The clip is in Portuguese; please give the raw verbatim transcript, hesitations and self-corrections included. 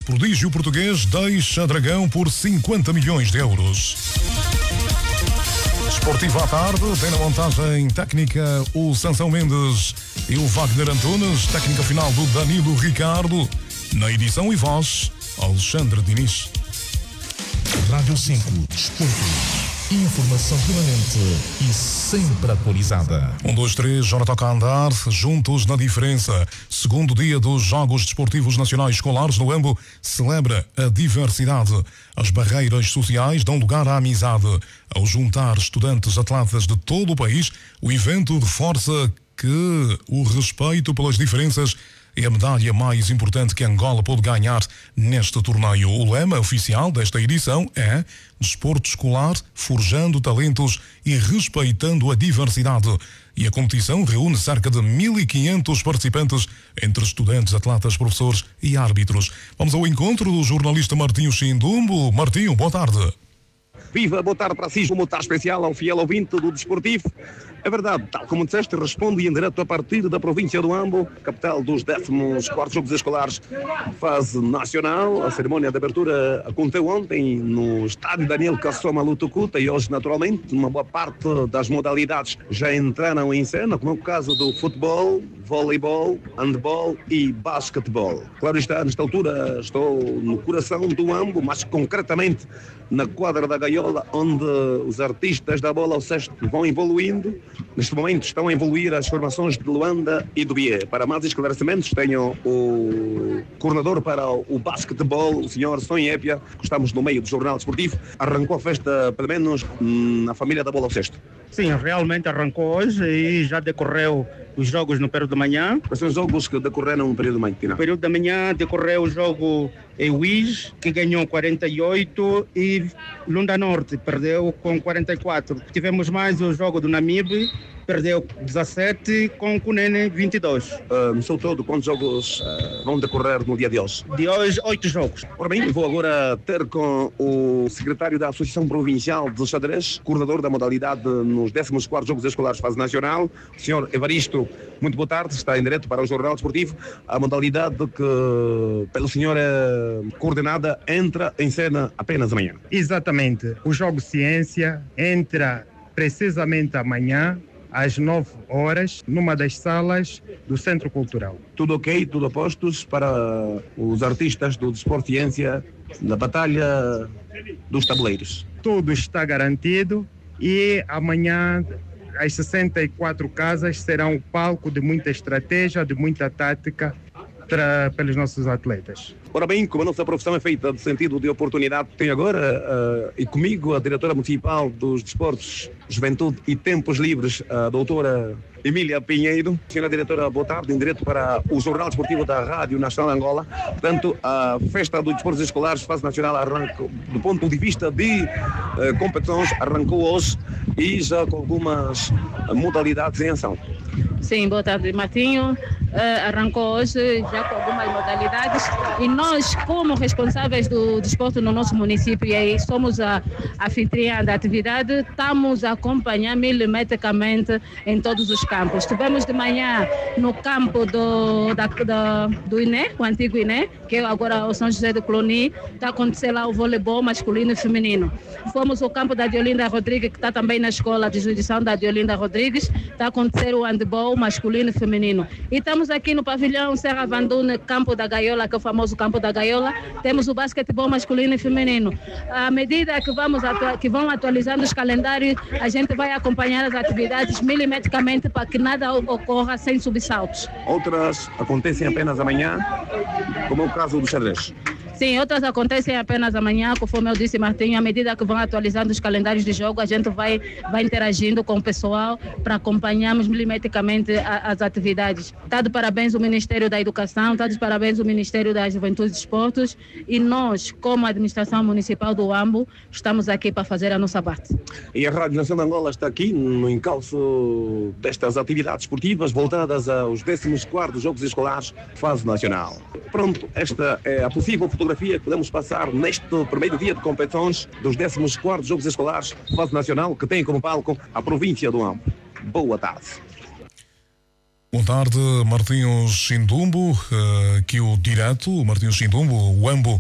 Prodígio português deixa Dragão por cinquenta milhões de euros. Desportivo à tarde, tem na montagem técnica o Sansão Mendes e o Wagner Antunes, técnica final do Danilo Ricardo, na edição e voz, Alexandre Diniz. Rádio cinco, Desporto. Informação permanente e sempre atualizada. Um, dois, três, já toca a andar, juntos na diferença. Segundo dia dos Jogos Desportivos Nacionais Escolares no Ambo, celebra a diversidade. As barreiras sociais dão lugar à amizade. Ao juntar estudantes atletas de todo o país, o evento reforça que o respeito pelas diferenças é a medalha mais importante que Angola pôde ganhar neste torneio. O lema oficial desta edição é Desporto Escolar, forjando talentos e respeitando a diversidade. E a competição reúne cerca de mil e quinhentos participantes, entre estudantes, atletas, professores e árbitros. Vamos ao encontro do jornalista Martinho Chindumbo. Martinho, boa tarde. Viva, boa tarde para si, uma tarde especial ao fiel ouvinte do Desportivo. É verdade, tal como disseste, responde em direto a partir da província do Ambo, capital dos décimos quartos Jogos Escolares, fase nacional. A cerimónia de abertura aconteceu ontem no estádio Daniel Cassoma Lutucuta e hoje, naturalmente, uma boa parte das modalidades já entraram em cena, como é o caso do futebol, voleibol, handball e basquetebol. Claro está, nesta altura estou no coração do Ambo, mas concretamente na quadra da Gaiola, onde os artistas da bola ao cesto vão evoluindo. Neste momento estão a evoluir as formações de Luanda e do Bié. Para mais esclarecimentos, tenho o coordenador para o basquetebol, o senhor Sonho Épia, que estamos no meio do Jornal Desportivo. Arrancou a festa, pelo menos, na família da bola ao cesto. Sim, realmente arrancou hoje e já decorreu os jogos no período da manhã. Quais são os jogos que decorreram no período da manhã? No período da manhã decorreu o jogo em U I S, que ganhou quarenta e oito, e Lunda Norte perdeu com quarenta e quatro. Tivemos mais o jogo do Namibe, perdeu dezassete, com o Cunene vinte e dois. Uh, no seu todo, quantos jogos uh, vão decorrer no dia de hoje? De hoje, oito jogos. Ora bem, vou agora ter com o secretário da Associação Provincial de Xadrez, coordenador da modalidade nos décimos quartos Jogos Escolares fase nacional, o senhor Evaristo. Muito boa tarde, está em direto para o Jornal Desportivo. A modalidade que, pelo senhor é coordenada, entra em cena apenas amanhã. Exatamente. O jogo Ciência entra precisamente amanhã, às nove horas, numa das salas do Centro Cultural. Tudo ok, tudo a postos para os artistas do Desporto Ciência na Batalha dos Tabuleiros. Tudo está garantido e amanhã as sessenta e quatro casas serão o palco de muita estratégia, de muita tática para, pelos nossos atletas. Ora bem, como a nossa profissão é feita de sentido de oportunidade, tem agora uh, e comigo a diretora municipal dos Desportos, Juventude e Tempos Livres, a doutora Emília Pinheiro. Senhora diretora, boa tarde, em direto para o Jornal Desportivo da Rádio Nacional de Angola. Portanto, a festa dos Desportos Escolares, fase nacional, arranca, do ponto de vista de uh, competições, arrancou hoje e já com algumas modalidades em ação. Sim, boa tarde, Martinho. Uh, arrancou hoje já com algumas modalidades e nós, como responsáveis do desporto no nosso município, e aí somos a anfitriã da atividade, estamos a acompanhar milimetricamente em todos os campos. Estivemos de manhã no campo do, da, da, do I N E, o antigo I N E, que é agora o São José de Clouni. Está a acontecer lá o voleibol masculino e feminino. Fomos ao campo da Diolinda Rodrigues, que está também na escola de jurisdição da Diolinda Rodrigues. Está a acontecer o handball masculino e feminino. E estamos aqui no pavilhão Serra Vandune, campo da Gaiola, que é o famoso campo da Gaiola. Temos o basquetebol masculino e feminino. À medida que, vamos atu- que vão atualizando os calendários, a gente vai acompanhar as atividades milimetricamente para que nada ocorra sem subsaltos. Outras acontecem apenas amanhã, como é o caso do xadrez. Sim, outras acontecem apenas amanhã, conforme eu disse, Martinho. À medida que vão atualizando os calendários de jogo, a gente vai, vai interagindo com o pessoal para acompanharmos milimetricamente a, as atividades. Está de parabéns o Ministério da Educação, está de parabéns o Ministério da Juventude e Desportos, e nós, como administração municipal do Ambo, estamos aqui para fazer a nossa parte. E a Rádio Nacional de Angola está aqui no encalço destas atividades esportivas voltadas aos décimos quartos Jogos Escolares fase nacional. Pronto, esta é a possível fotografia que podemos passar neste primeiro dia de competições dos décimos quartos Jogos Escolares fase nacional, que tem como palco a província do Ambo. Boa tarde. Boa tarde, Martinho Chindumbo, aqui o direto, Martinho Chindumbo, o Ambo